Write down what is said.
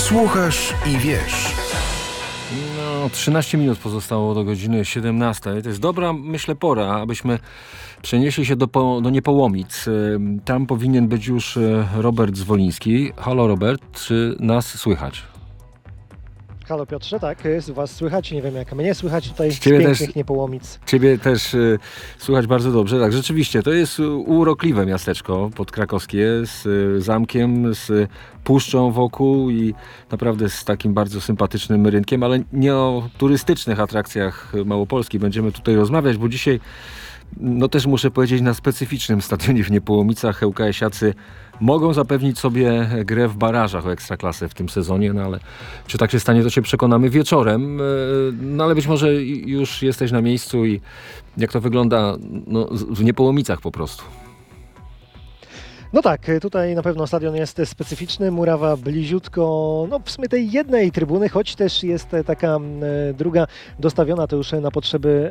Słuchasz i wiesz. 13 minut pozostało do godziny 17. To jest dobra, myślę, pora, abyśmy przenieśli się do Niepołomic. Tam powinien być już Robert Zwoliński. Halo Robert, czy nas słychać? Halo Piotrze, tak, was słychać, nie wiem jak mnie słychać tutaj z Ciebie pięknych też, Niepołomic. Ciebie też słychać bardzo dobrze. Tak, rzeczywiście, to jest urokliwe miasteczko podkrakowskie z zamkiem, z puszczą wokół i naprawdę z takim bardzo sympatycznym rynkiem, ale nie o turystycznych atrakcjach Małopolski będziemy tutaj rozmawiać, bo dzisiaj też muszę powiedzieć, na specyficznym stadionie w Niepołomicach ŁKS-iacy mogą zapewnić sobie grę w barażach o Ekstraklasę w tym sezonie, ale czy tak się stanie, to się przekonamy wieczorem. Ale być może już jesteś na miejscu i jak to wygląda w Niepołomicach po prostu. No tak, tutaj na pewno stadion jest specyficzny, murawa bliziutko, w sumie tej jednej trybuny, choć też jest taka druga dostawiona to już na potrzeby